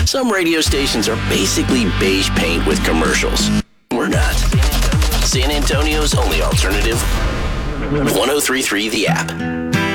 Some radio stations are basically beige paint with commercials. We're not. San Antonio's only alternative, 103.3 The App.